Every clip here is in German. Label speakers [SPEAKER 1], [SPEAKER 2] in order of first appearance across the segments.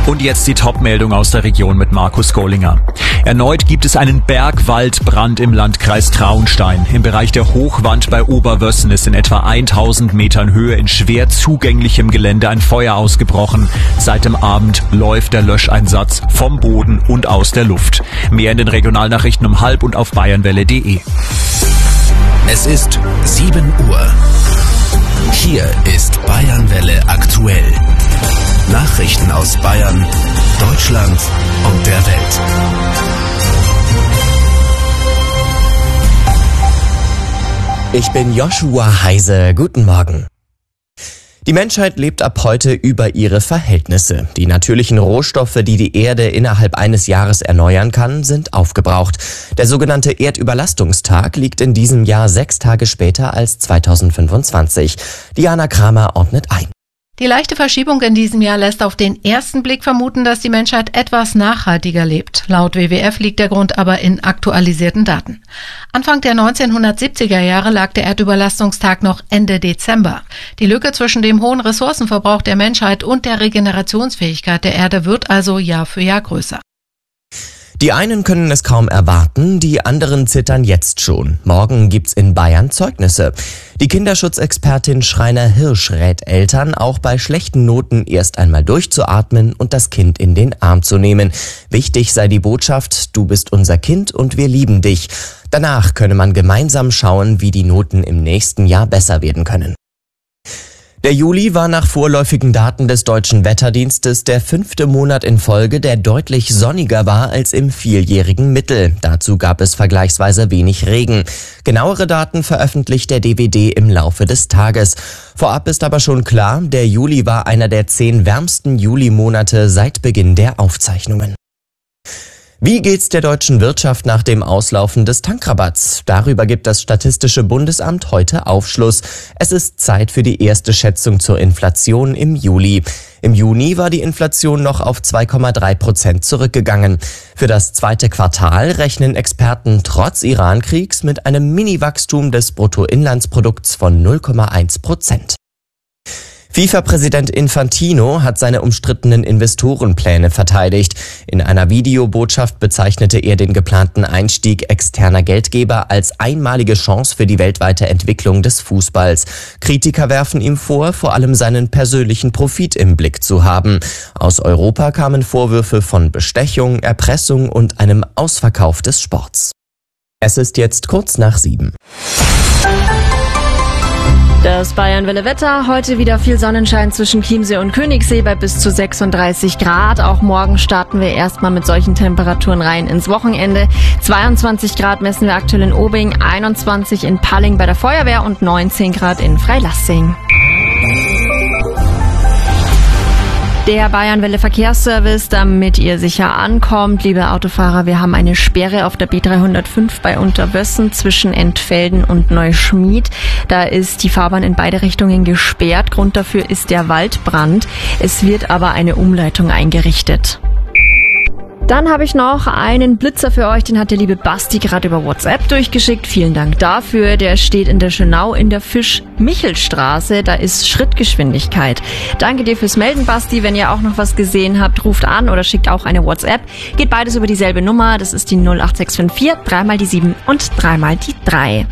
[SPEAKER 1] Und jetzt die Top-Meldung aus der Region mit Markus Gollinger. Erneut gibt es einen Bergwaldbrand im Landkreis Traunstein. Im Bereich der Hochwand bei Oberwössen ist in etwa 1000 Metern Höhe in schwer zugänglichem Gelände ein Feuer ausgebrochen. Seit dem Abend läuft der Löscheinsatz vom Boden und aus der Luft. Mehr in den Regionalnachrichten um 12:30 und auf bayernwelle.de.
[SPEAKER 2] Es ist 7 Uhr. Hier ist Bayernwelle aktuell. Nachrichten aus Bayern, Deutschland und der Welt.
[SPEAKER 3] Ich bin Joshua Heise. Guten Morgen. Die Menschheit lebt ab heute über ihre Verhältnisse. Die natürlichen Rohstoffe, die die Erde innerhalb eines Jahres erneuern kann, sind aufgebraucht. Der sogenannte Erdüberlastungstag liegt in diesem Jahr 6 Tage später als 2025. Diana Kramer ordnet ein.
[SPEAKER 4] Die leichte Verschiebung in diesem Jahr lässt auf den ersten Blick vermuten, dass die Menschheit etwas nachhaltiger lebt. Laut WWF liegt der Grund aber in aktualisierten Daten. Anfang der 1970er Jahre lag der Erdüberlastungstag noch Ende Dezember. Die Lücke zwischen dem hohen Ressourcenverbrauch der Menschheit und der Regenerationsfähigkeit der Erde wird also Jahr für Jahr größer.
[SPEAKER 3] Die einen können es kaum erwarten, die anderen zittern jetzt schon. Morgen gibt's in Bayern Zeugnisse. Die Kinderschutzexpertin Schreiner Hirsch rät Eltern, auch bei schlechten Noten erst einmal durchzuatmen und das Kind in den Arm zu nehmen. Wichtig sei die Botschaft: Du bist unser Kind und wir lieben dich. Danach könne man gemeinsam schauen, wie die Noten im nächsten Jahr besser werden können. Der Juli war nach vorläufigen Daten des Deutschen Wetterdienstes der 5. Monat in Folge, der deutlich sonniger war als im vierjährigen Mittel. Dazu gab es vergleichsweise wenig Regen. Genauere Daten veröffentlicht der DWD im Laufe des Tages. Vorab ist aber schon klar, der Juli war einer der 10 wärmsten Julimonate seit Beginn der Aufzeichnungen. Wie geht's der deutschen Wirtschaft nach dem Auslaufen des Tankrabatts? Darüber gibt das Statistische Bundesamt heute Aufschluss. Es ist Zeit für die erste Schätzung zur Inflation im Juli. Im Juni war die Inflation noch auf 2,3% zurückgegangen. Für das zweite Quartal rechnen Experten trotz Iran-Kriegs mit einem Mini-Wachstum des Bruttoinlandsprodukts von 0,1%. FIFA-Präsident Infantino hat seine umstrittenen Investorenpläne verteidigt. In einer Videobotschaft bezeichnete er den geplanten Einstieg externer Geldgeber als einmalige Chance für die weltweite Entwicklung des Fußballs. Kritiker werfen ihm vor, vor allem seinen persönlichen Profit im Blick zu haben. Aus Europa kamen Vorwürfe von Bestechung, Erpressung und einem Ausverkauf des Sports. Es ist jetzt kurz nach 7.
[SPEAKER 5] Das Bayernwelle-Wetter, heute wieder viel Sonnenschein zwischen Chiemsee und Königssee bei bis zu 36 Grad. Auch morgen starten wir erstmal mit solchen Temperaturen rein ins Wochenende. 22 Grad messen wir aktuell in Obing, 21 in Palling bei der Feuerwehr und 19 Grad in Freilassing. Der Bayernwelle-Verkehrsservice, damit ihr sicher ankommt. Liebe Autofahrer, wir haben eine Sperre auf der B305 bei Unterwössen zwischen Entfelden und Neuschmied. Da ist die Fahrbahn in beide Richtungen gesperrt. Grund dafür ist der Waldbrand. Es wird aber eine Umleitung eingerichtet. Dann habe ich noch einen Blitzer für euch, den hat der liebe Basti gerade über WhatsApp durchgeschickt. Vielen Dank dafür. Der steht in der Schönau in der Fisch-Michel-Straße. Da ist Schrittgeschwindigkeit. Danke dir fürs Melden, Basti. Wenn ihr auch noch was gesehen habt, ruft an oder schickt auch eine WhatsApp. Geht beides über dieselbe Nummer. Das ist die 08654, 3 mal die 7 und 3 mal die 3.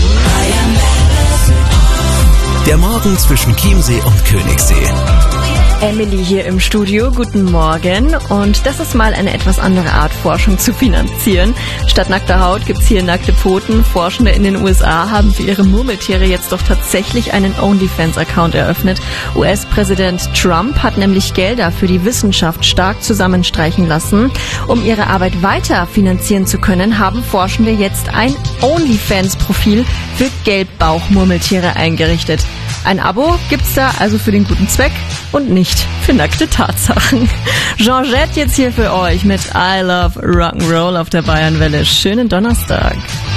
[SPEAKER 2] Der Morgen zwischen Chiemsee und Königssee.
[SPEAKER 5] Emily hier im Studio, guten Morgen. Und das ist mal eine etwas andere Art, Forschung zu finanzieren. Statt nackter Haut gibt's hier nackte Pfoten. Forschende in den USA haben für ihre Murmeltiere jetzt doch tatsächlich einen OnlyFans-Account eröffnet. US-Präsident Trump hat nämlich Gelder für die Wissenschaft stark zusammenstreichen lassen. Um ihre Arbeit weiter finanzieren zu können, haben Forschende jetzt ein OnlyFans-Profil für Gelbbauch-Murmeltiere eingerichtet. Ein Abo gibt's da also für den guten Zweck und nicht für nackte Tatsachen. Georgette jetzt hier für euch mit I Love Rock'n'Roll auf der Bayernwelle. Schönen Donnerstag.